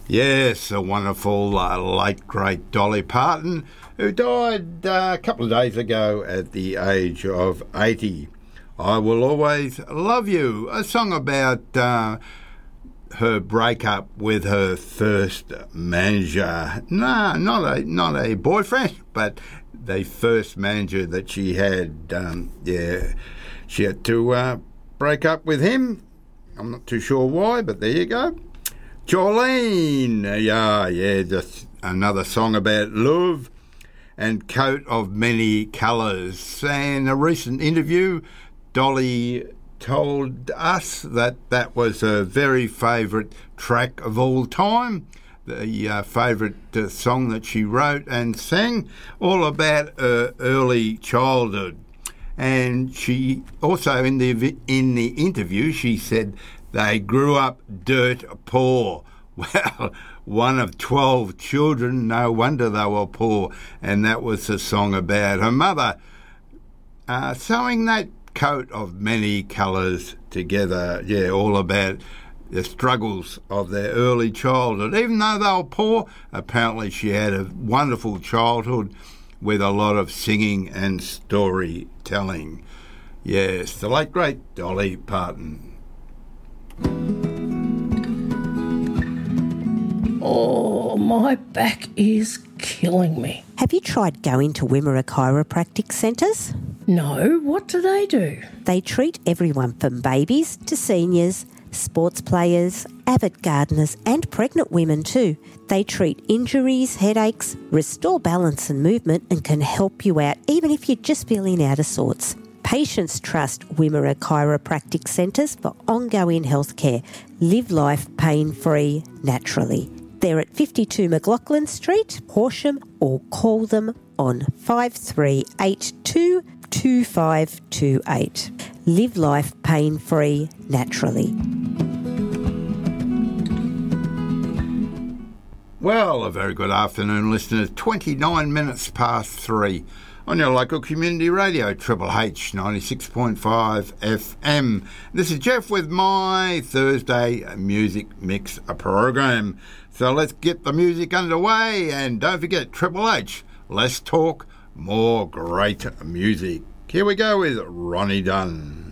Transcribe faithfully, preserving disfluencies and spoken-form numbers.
Yes, the wonderful uh, late great Dolly Parton, who died uh, a couple of days ago at the age of eighty. I Will Always Love You, a song about uh, her breakup with her first manager. No, not a not a boyfriend, but the first manager that she had. Um, yeah, she had to uh, break up with him. I'm not too sure why, but there you go. Jolene, yeah, yeah, just another song about love and Coat of Many Colours. And in a recent interview, Dolly told us that that was her very favourite track of all time, the uh, favourite uh, song that she wrote and sang, all about her early childhood. And she also, in the in the interview, she said they grew up dirt poor. Well, one of twelve children, no wonder they were poor. And that was the song about her mother uh, sewing that coat of many colours together. Yeah, all about the struggles of their early childhood. Even though they were poor, apparently she had a wonderful childhood with a lot of singing and storytelling. Yes, the late great Dolly Parton. Oh, my back is killing me. Have you tried going to Wimmera Chiropractic Centres? No, what do they do? They treat everyone from babies to seniors, sports players, avid gardeners and pregnant women too. They treat injuries, headaches, restore balance and movement and can help you out even if you're just feeling out of sorts. Patients trust Wimmera Chiropractic Centres for ongoing healthcare. Live life pain-free naturally. They're at fifty-two McLaughlin Street, Horsham, or call them on five three eight two, two five two eight. Live life pain-free naturally. Well, a very good afternoon, listeners. twenty-nine minutes past three on your local community radio, Triple H ninety-six point five F M. This is Jeff with my Thursday Music Mix program. So let's get the music underway, and don't forget, Triple H, let's talk more great music. Here we go with Ronnie Dunn.